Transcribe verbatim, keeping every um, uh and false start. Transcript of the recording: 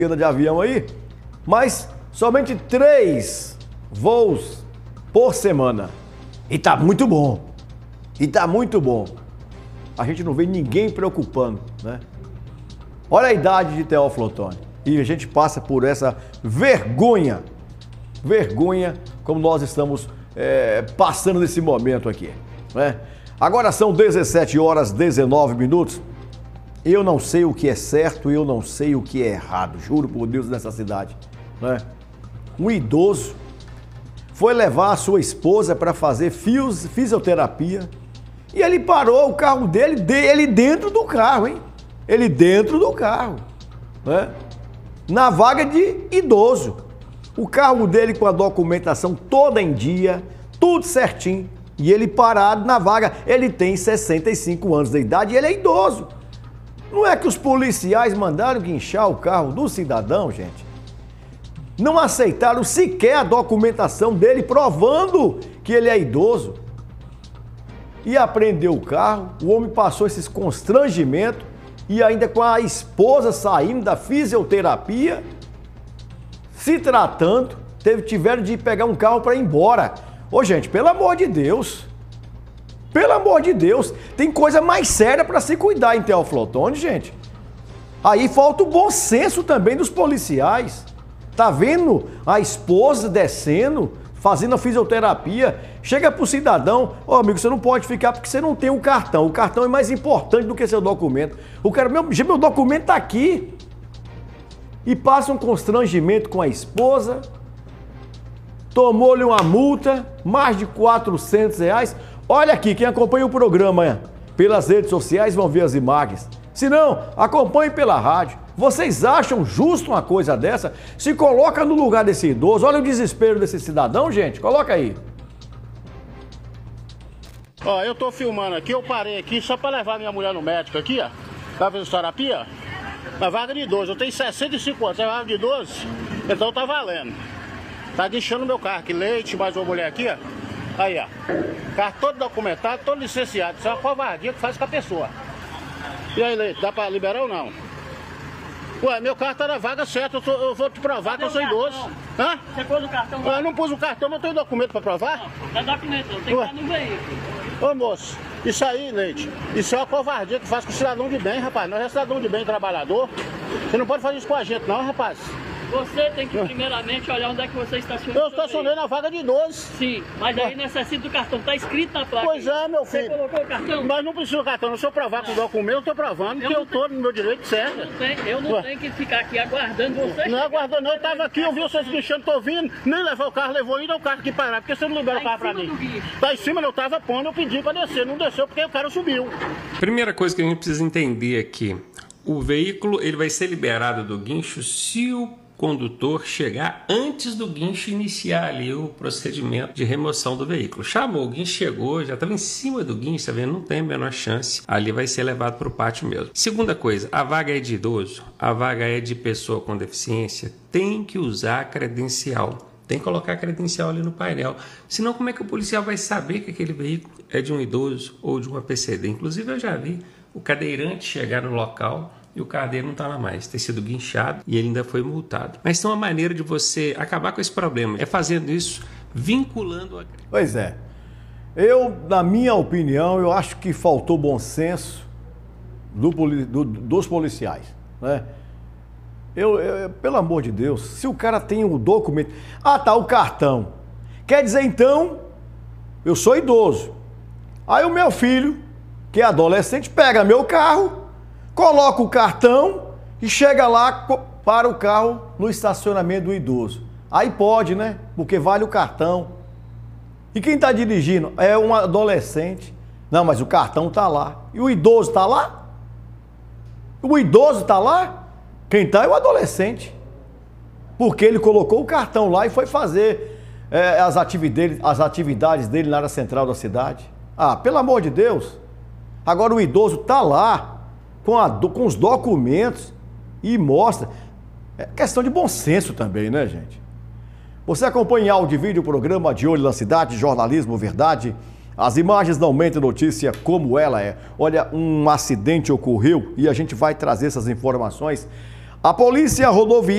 de avião aí, mas somente três voos por semana. E tá muito bom. E tá muito bom. A gente não vê ninguém preocupando, né? Olha a idade de Teófilo Otoni. E a gente passa por essa vergonha. Vergonha como nós estamos é, passando nesse momento aqui, né? Agora são dezessete horas e dezenove minutos. Eu não sei o que é certo, eu não sei o que é errado, juro por Deus, nessa cidade, né? Um idoso foi levar a sua esposa para fazer fios, fisioterapia e ele parou o carro dele, ele dentro do carro, hein? Ele dentro do carro, né? Na vaga de idoso. O carro dele com a documentação toda em dia, tudo certinho, e ele parado na vaga. Ele tem sessenta e cinco anos de idade e ele é idoso. Não é que os policiais mandaram guinchar o carro do cidadão, gente? Não aceitaram sequer a documentação dele provando que ele é idoso. E apreendeu o carro, o homem passou esses constrangimentos e ainda com a esposa saindo da fisioterapia, se tratando, teve, tiveram de pegar um carro para ir embora. Ô, gente, pelo amor de Deus... Pelo amor de Deus, tem coisa mais séria para se cuidar em Teófilo Otoni, gente. Aí falta o bom senso também dos policiais. Tá vendo a esposa descendo, fazendo a fisioterapia, chega pro cidadão, ô amigo, você não pode ficar porque você não tem o cartão. O cartão é mais importante do que seu documento. O cara, meu, meu documento tá aqui. E passa um constrangimento com a esposa, tomou-lhe uma multa, mais de quatrocentos reais. Olha aqui, quem acompanha o programa pelas redes sociais vão ver as imagens. Se não, acompanhe pela rádio. Vocês acham justo uma coisa dessa? Se coloca no lugar desse idoso. Olha o desespero desse cidadão, gente. Coloca aí. Ó, eu tô filmando aqui, eu parei aqui só pra levar minha mulher no médico aqui, ó. Tá vendo terapia? Na vaga de idoso. Eu tenho sessenta e cinco anos, é vaga de idoso? Então tá valendo. Tá guinchando meu carro aqui, leite, mais uma mulher aqui, ó. Aí, ó, carro todo documentado, todo licenciado. Isso é uma covardia que faz com a pessoa. E aí, Leite, dá pra liberar ou não? Ué, meu carro tá na vaga certa, eu, tô, eu vou te provar que eu sou idoso. Hã? Você pôs o cartão? Eu não pus o cartão, mas eu tenho documento pra provar? Não, não é documento, não, tem que estar no veículo. Ô, moço, isso aí, Leite, isso é uma covardia que faz com o cidadão de bem, rapaz. Nós é cidadão de bem, trabalhador. Você não pode fazer isso com a gente, não, rapaz. Você tem que primeiramente olhar onde é que você estacionou. Eu estacionei na vaga de idoso. Sim, mas aí necessita do cartão, tá escrito na placa. Pois é, meu filho. Você colocou o cartão? Mas não precisa do cartão, se eu provar com o documento, eu tô provando eu que eu tô no meu direito certo. Eu não tenho, eu não tenho que ficar aqui aguardando você. Não aguardando não, eu tava aqui, eu vi vocês guinchando, tô vindo, nem levou o carro, levou ainda o carro aqui parar, porque você não libera o carro pra mim. Tá em cima, eu tava pondo, eu pedi pra descer, não desceu porque o cara subiu. Primeira coisa que a gente precisa entender aqui, o veículo ele vai ser liberado do guincho se o condutor chegar antes do guincho iniciar ali o procedimento de remoção do veículo. Chamou, o guincho chegou, já estava em cima do guincho, tá vendo? Não tem a menor chance. Ali vai ser levado para o pátio mesmo. Segunda coisa, a vaga é de idoso, a vaga é de pessoa com deficiência, tem que usar credencial. Tem que colocar a credencial ali no painel. Senão, como é que o policial vai saber que aquele veículo é de um idoso ou de uma P C D? Inclusive, eu já vi o cadeirante chegar no local e o carro dele não estava mais, ter sido guinchado e ele ainda foi multado. Mas tem uma maneira de você acabar com esse problema, é fazendo isso, vinculando a... Pois é, eu, na minha opinião, eu acho que faltou bom senso do, do, dos policiais, né? Eu, eu, pelo amor de Deus, se o cara tem o documento... Ah, tá, o cartão. Quer dizer, então, eu sou idoso. Aí o meu filho, que é adolescente, pega meu carro, coloca o cartão e chega lá para o carro no estacionamento do idoso. Aí pode, né? Porque vale o cartão. E quem está dirigindo é um adolescente. Não, mas o cartão está lá. E o idoso está lá? O idoso está lá? Quem está é o adolescente. Porque ele colocou o cartão lá e foi fazer é, as, atividades, as atividades dele na área central da cidade. Ah, pelo amor de Deus. Agora o idoso está lá com, a, com os documentos e mostra. É questão de bom senso também, né, gente? Você acompanha em áudio e vídeo o programa De Olho na Cidade, Jornalismo Verdade. As imagens não mentem, notícia como ela é. Olha, um acidente ocorreu e a gente vai trazer essas informações A Polícia Rodoviária